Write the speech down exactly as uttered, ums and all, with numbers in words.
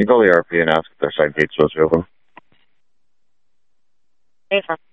You can call the R P and ask if their side gate's supposed to be open. Hey,